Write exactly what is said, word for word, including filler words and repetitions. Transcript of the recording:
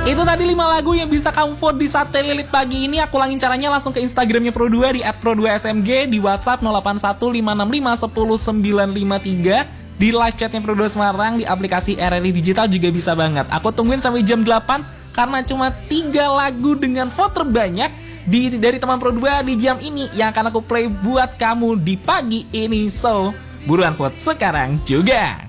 Itu tadi lima lagu yang bisa kamu vote di Satelit pagi ini. Aku ulangin caranya, langsung ke Instagramnya Pro dua di at pro dua s m g, di WhatsApp nol delapan satu lima enam lima satu nol sembilan lima tiga, di live chatnya Pro dua Semarang, di aplikasi R R I Digital juga bisa banget. Aku tungguin sampai jam delapan karena cuma tiga lagu dengan vote terbanyak di, dari teman Pro dua di jam ini yang akan aku play buat kamu di pagi ini. So, buruan vote sekarang juga.